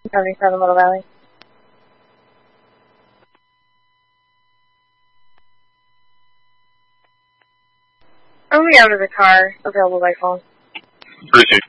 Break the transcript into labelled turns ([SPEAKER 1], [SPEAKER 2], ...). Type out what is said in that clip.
[SPEAKER 1] 77 Little Valley. Are we out of the car? Available by phone.
[SPEAKER 2] Appreciate